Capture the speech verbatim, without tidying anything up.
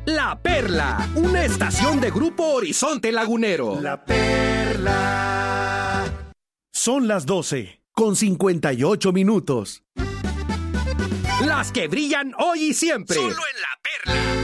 La Perla, una estación de Grupo Horizonte Lagunero. La Perla. Son las doce, con cincuenta y ocho minutos. Las que brillan hoy y siempre. Solo en La Perla.